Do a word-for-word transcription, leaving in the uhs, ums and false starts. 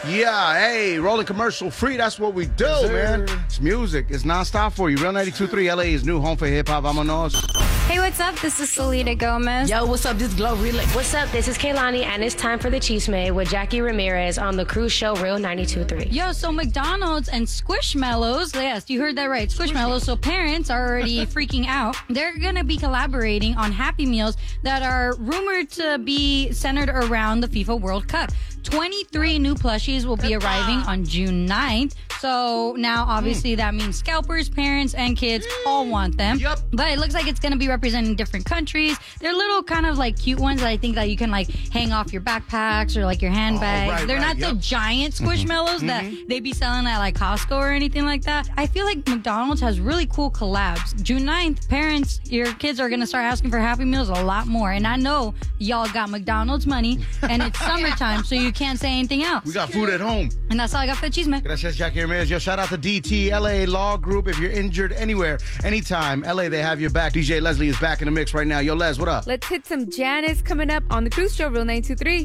Yeah, hey, rolling commercial free. That's what we do, yes, man. It's music. It's nonstop for you. Real ninety-two point three L A's new home for hip-hop. Vámonos. Hey, what's up? This is Selena Gomez. Yo, what's up? This is Glow Relay. What's up? This is Kaylani, and it's time for the Chisme with Jackie Ramirez on the Cruise Show Real ninety-two point three. Yo, so McDonald's and Squishmallows, yes, you heard that right, Squishmallows. So parents are already freaking out. They're going to be collaborating on Happy Meals that are rumored to be centered around the FIFA World Cup. twenty-three new plushies will be arriving on June ninth. So now, obviously, that means scalpers, parents, and kids all want them. Yep. But it looks like it's going to be representing different countries. They're little kind of like cute ones that I think that you can like hang off your backpacks or like your handbags. Oh, right, They're right, not yep. the giant Squishmallows Mm-hmm. that they be selling at like Costco or anything like that. I feel like McDonald's has really cool collabs. June ninth, parents, your kids are going to start asking for Happy Meals a lot more. And I know y'all got McDonald's money and it's summertime, so you can't say anything else. We got food at home. And that's all I got for the Chisme. Gracias, Jackie Ramirez. Yo, shout out to D T, L A Law Group. If you're injured anywhere, anytime, L A, they have your back. D J Leslie is back in the mix right now. Yo, Les, what up? Let's hit some Janice coming up on the Cruise Show, Real ninety-two point three.